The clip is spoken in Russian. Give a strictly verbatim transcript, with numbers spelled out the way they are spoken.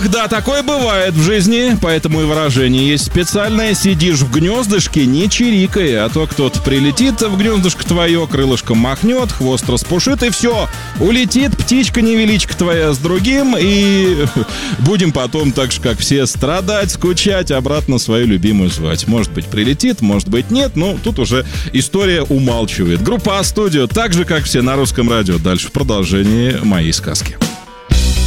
Ох, да, такое бывает в жизни, поэтому и выражение есть специальное: сидишь в гнездышке, не чирикай, а то кто-то прилетит в гнездышко твое, крылышком махнет, хвост распушит, и все, улетит птичка-невеличка твоя с другим, и будем потом, так же, как все, страдать, скучать, обратно свою любимую звать. Может быть, прилетит, может быть, нет, но тут уже история умалчивает. Группа А-студио, так же, как все на Русском радио. Дальше в продолжении моей сказки.